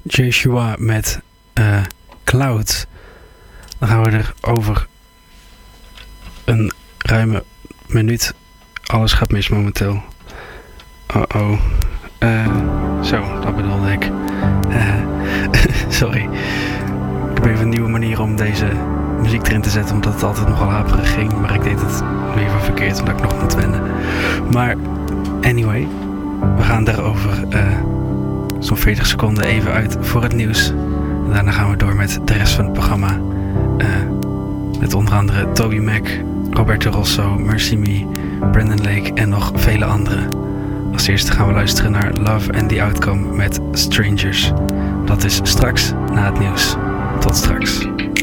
Joshua met Cloud. Dan gaan we er over een ruime minuut. Alles gaat mis momenteel. Zo, dat bedoelde ik. Sorry. Ik heb even een nieuwe manier om deze muziek erin te zetten, omdat het altijd nogal haperig ging. Maar ik deed het weer van verkeerd, omdat ik nog moet wennen. Maar anyway, we gaan daarover zo'n 40 seconden even uit voor het nieuws. En daarna gaan we door met de rest van het programma. Met onder andere Toby Mac, Roberto Rosso, Mercy Me, Brandon Lake en nog vele anderen. Als eerste gaan we luisteren naar Love and the Outcome met Strangers. Dat is straks na het nieuws. Tot straks.